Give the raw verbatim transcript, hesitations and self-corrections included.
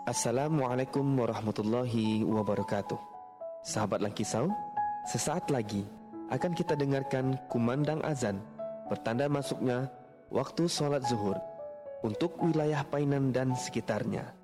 Assalamualaikum warahmatullahi wabarakatuh. Sahabat Langkisau, sesaat lagi akan kita dengarkan kumandang azan pertanda masuknya waktu solat zuhur untuk wilayah Painan dan sekitarnya.